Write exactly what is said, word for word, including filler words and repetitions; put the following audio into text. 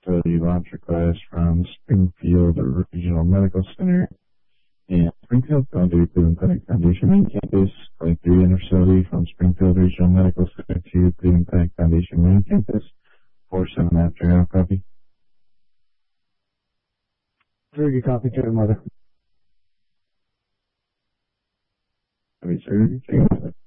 facility launch request from Springfield Regional Medical Center and Springfield going to Cleveland Clinic Foundation Main Campus, going through interfacility from Springfield Regional Medical Center to Cleveland Clinic Foundation Main Campus. four seven after out copy. Very good copy, to Mother. Copy, sir.